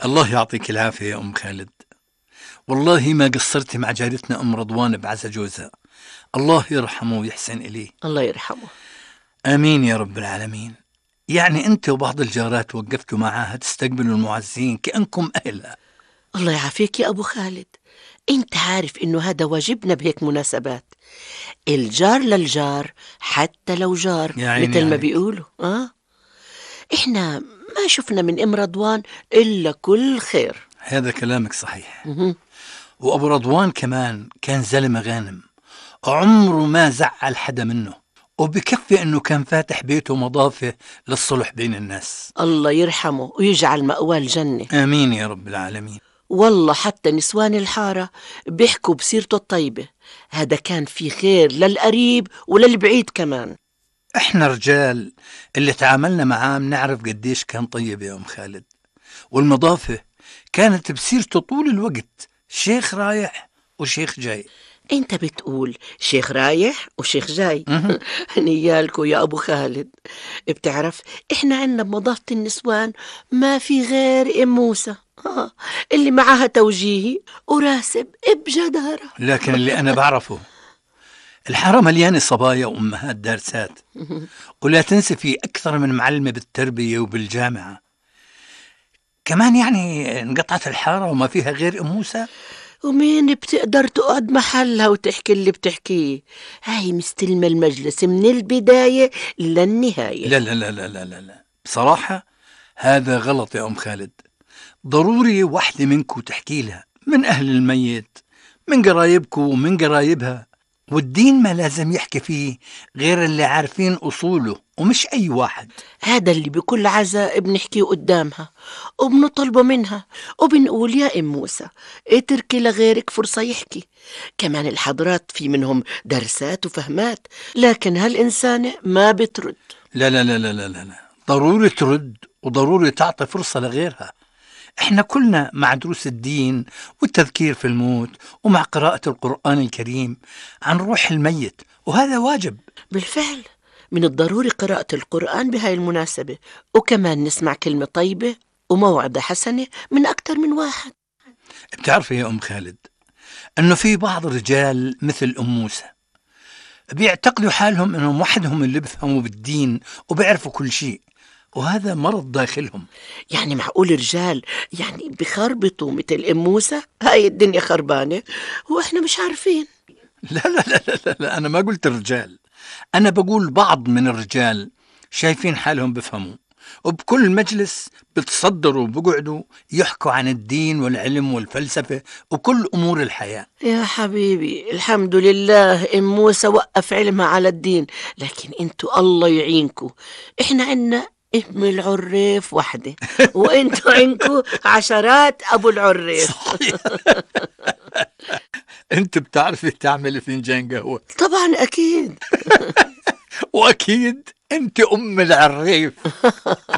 الله يعطيك العافية يا أم خالد. والله ما قصرتي مع جارتنا أم رضوان بعز جوزها، الله يرحمه ويحسن إليه. الله يرحمه. آمين يا رب العالمين. يعني أنت وبعض الجارات وقفتوا معاها تستقبلوا المعزين كأنكم أهلها. الله يعافيك يا أبو خالد، أنت عارف إنه هذا واجبنا بهيك مناسبات، الجار للجار حتى لو جار، يا عيني مثل ما عليك. بيقولوا. إحنا ما شفنا من أم رضوان إلا كل خير. هذا كلامك صحيح. مهم. وأبو رضوان كمان كان زلمة غانم، عمره ما زعل حدا منه، وبكفي أنه كان فاتح بيته مضافة للصلح بين الناس. الله يرحمه ويجعل مأواه الجنة. آمين يا رب العالمين. والله حتى نسوان الحارة بيحكوا بسيرته الطيبة، هذا كان في خير للقريب وللبعيد كمان. احنا رجال اللي تعاملنا معاه بنعرف قديش كان طيب يا أم خالد، والمضافة كانت بسيرته طول الوقت، شيخ رايح وشيخ جاي. انت بتقول شيخ رايح وشيخ جاي. مهم. نيالكو يا ابو خالد. بتعرف احنا عنا بمضافة النسوان ما في غير ام موسى، اللي معاها توجيهي وراسب بجدارة. لكن اللي أنا بعرفه الحارة مليانة صبايا وأمهات دارسات، ولا تنسى في أكثر من معلمة بالتربية وبالجامعة كمان. يعني انقطعت الحارة وما فيها غير أم موسى. ومين بتقدر تقعد محلها وتحكي اللي بتحكيه؟ هاي مستلمة المجلس من البداية للنهاية. لا لا لا لا لا لا لا. بصراحة هذا غلط يا أم خالد. ضروري واحدة منكم تحكي لها، من أهل الميت، من قرايبكم ومن قرايبها، والدين ما لازم يحكي فيه غير اللي عارفين أصوله ومش أي واحد. هذا اللي بكل عزاء بنحكيه قدامها وبنطلبه منها وبنقول يا ام موسى اتركي لغيرك فرصة يحكي. كمان الحضرات في منهم درسات وفهمات، لكن هالإنسانة ما بترد. لا لا لا لا لا لا لا. ضروري ترد وضروري تعطي فرصة لغيرها. احنا كلنا مع دروس الدين والتذكير في الموت ومع قراءة القرآن الكريم عن روح الميت، وهذا واجب. بالفعل من الضروري قراءة القرآن بهاي المناسبة، وكمان نسمع كلمة طيبة وموعظة حسنة من أكثر من واحد. بتعرفي يا أم خالد أنه في بعض الرجال مثل أم موسى بيعتقدوا حالهم أنهم وحدهم اللي بيفهموا بالدين وبيعرفوا كل شيء، وهذا مرض داخلهم. يعني معقول رجال يعني بخربطوا مثل أم موسى؟ هاي الدنيا خربانة وإحنا مش عارفين. لا لا لا لا لا, لا. أنا ما قلت الرجال، أنا بقول بعض من الرجال شايفين حالهم بفهموا، وبكل مجلس بتصدروا وبقعدوا يحكوا عن الدين والعلم والفلسفة وكل أمور الحياة. يا حبيبي الحمد لله ام موسى وقف علمها على الدين، لكن انتوا الله يعينكوا، احنا عنا ام العريف وحده وانتوا عندكوا عشرات ابو العريف. صحيح. أنت بتعرفي تعمل فنجان قهوة؟ طبعا اكيد. وأكيد أنت أم العريف.